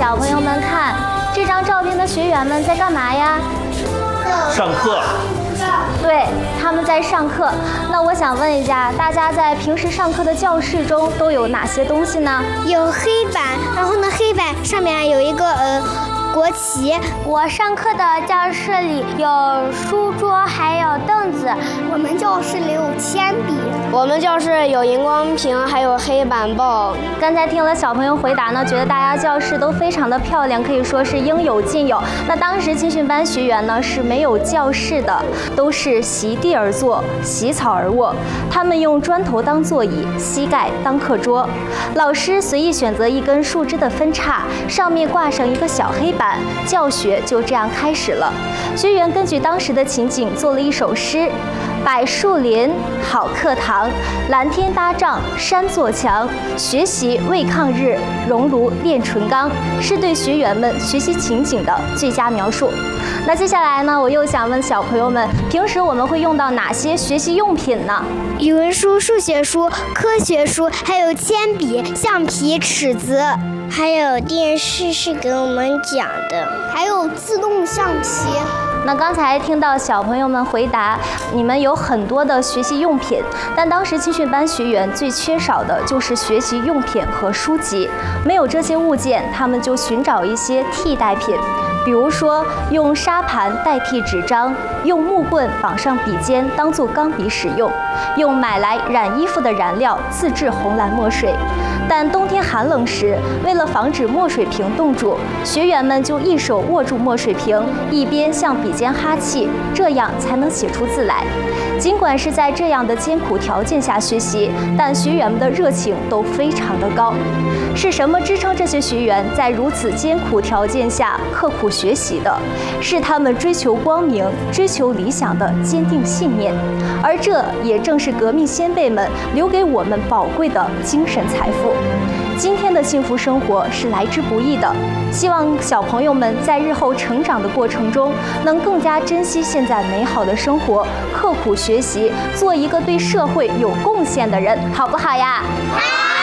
小朋友们看，这张照片的学员们在干嘛呀？ 上课。 对，他们在上课。那我想问一下，大家在平时上课的教室中都有哪些东西呢？ 有黑板，然后呢，黑板上面有一个国旗。 我上课的教室里有书桌，还有凳子。 我们教室里有铅笔。 我们教室有荧光屏，还有黑板报。 刚才听了小朋友回答呢，觉得大家教室都非常的漂亮，可以说是应有尽有。那当时青训班学员呢是没有教室的，都是席地而坐，席草而卧。他们用砖头当座椅，膝盖当课桌。老师随意选择一根树枝的分叉，上面挂上一个小黑板，教学就这样开始了。学员根据当时的情景做了一首诗：柏树林好课堂，蓝天搭帐山作墙，学习为抗日，熔炉炼纯钢，是对学员们学习情景的最佳描述。那接下来呢，我又想问小朋友们，平时我们会用到哪些学习用品呢？ 语文书、数学书、科学书，还有铅笔、橡皮、尺子， 还有电视是给我们讲的， 还有自动橡皮。 那刚才听到小朋友们回答，你们有很多的学习用品，但当时青训班学员最缺少的就是学习用品和书籍。没有这些物件，他们就寻找一些替代品，比如说用沙盘代替纸张，用木棍绑上笔尖当做钢笔使用，用买来染衣服的燃料自制红蓝墨水。但冬天寒冷时，为了防止墨水瓶冻住，学员们就一手握住墨水瓶，一边向笔尖哈气，这样才能写出字来。尽管是在这样的艰苦条件下学习，但学员们的热情都非常的高。是什么支撑这些学员在如此艰苦条件下刻苦学习的？是他们追求光明、追求理想的坚定信念。而这也正是革命先辈们留给我们宝贵的精神财富。今天的幸福生活是来之不易的，希望小朋友们在日后成长的过程中，能更加珍惜现在美好的生活，刻苦学习，做一个对社会有贡献的人，好不好呀？